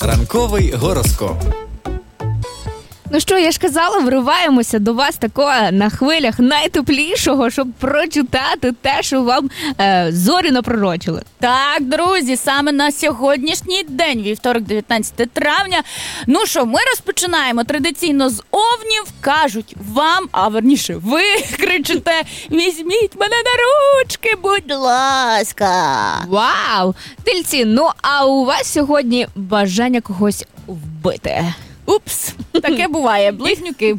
Ранковий гороскоп. Ну що, я ж казала, вриваємося до вас такого на хвилях найтеплішого, щоб прочитати те, що вам зорі напророчили. Так, друзі, саме на сьогоднішній день, вівторок, 19 травня. Ну що, ми розпочинаємо традиційно з овнів. Кажуть вам, а верніше ви кричите: візьміть мене на ручки, будь ласка. Вау! Тельці, ну а у вас сьогодні бажання когось вбити? Упс, таке буває. Близнюки.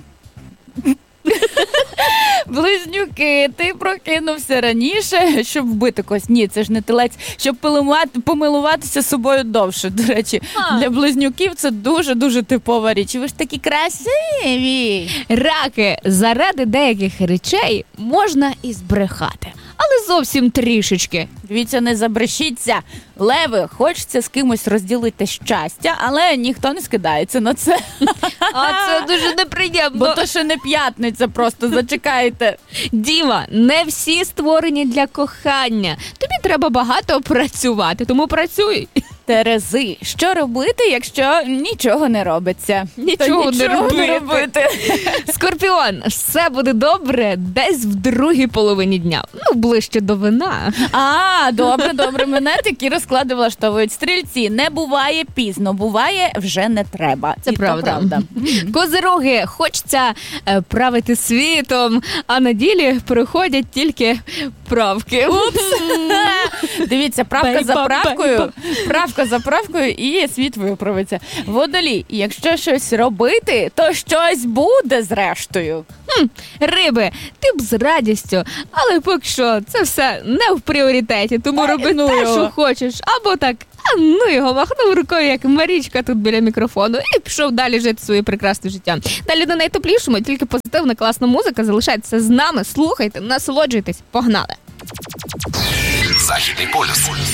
Близнюки, ти прокинувся раніше, щоб вбити когось. Ні, це ж не телець. Щоб помилуватися собою довше. До речі, для близнюків це дуже-дуже типова річ. Ви ж такі красиві. Раки, заради деяких речей можна і збрехати. Але зовсім трішечки. Дивіться, не забрешіться. Леви, хочеться з кимось розділити щастя, але ніхто не скидається на це. А це дуже неприємно. Бо то ще не п'ятниця, просто зачекайте. Діва, не всі створені для кохання. Тобі треба багато працювати, тому працюй. Терези, що робити, якщо нічого не робиться? Нічого не робити. Скорпіон, все буде добре десь в другій половині дня. Ну, ближче до вина. А, добре. Мене такі розклади влаштовують. Стрільці, не буває пізно, буває вже не треба. Це правда. Козироги, хочеться правити світом, а на ділі приходять тільки правки. Упс. Дивіться, правка за правкою і світ виправиться. Водолій, якщо щось робити, то щось буде зрештою. Риби, ти б з радістю, але поки що це все не в пріоритеті, тому роби те, що хочеш. Або так, ну його, махнув рукою, як Марічка тут біля мікрофону, і пішов далі жити своє прекрасне життя. Далі на найтеплішому, тільки позитивна, класна музика, залишайтеся з нами, слухайте, насолоджуйтесь, погнали! Західний полюс.